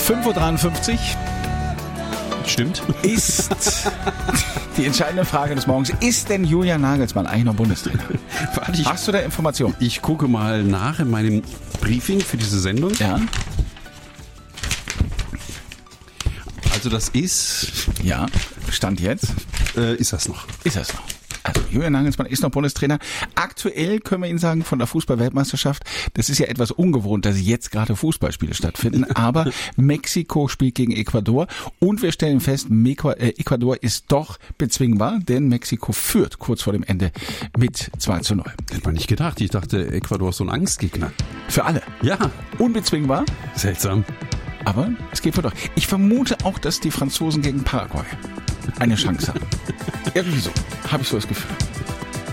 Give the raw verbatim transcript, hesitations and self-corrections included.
fünf Uhr dreiundfünfzig Stimmt. ist die entscheidende Frage des Morgens. Ist denn Julian Nagelsmann eigentlich noch Bundestrainer? Warte, ich, Hast du da Informationen? ich gucke mal nach in meinem Briefing für diese Sendung. Ja. Also das ist... Ja, Stand jetzt. Äh, ist das noch? Ist das noch? Also Julian Nagelsmann ist noch Bundestrainer. Aktuell können wir Ihnen sagen von der Fußball-Weltmeisterschaft, das ist ja etwas ungewohnt, dass jetzt gerade Fußballspiele stattfinden, aber Mexiko spielt gegen Ecuador und wir stellen fest, Meko- äh, Ecuador ist doch bezwingbar, denn Mexiko führt kurz vor dem Ende mit zwei zu null. Hätte man nicht gedacht. Ich dachte, Ecuador ist so ein Angstgegner. Für alle. Ja, Unbezwingbar, seltsam. aber es geht wohl doch. Ich vermute auch, dass die Franzosen gegen Paraguay eine Chance haben. Irgendwie so, habe ich so das Gefühl.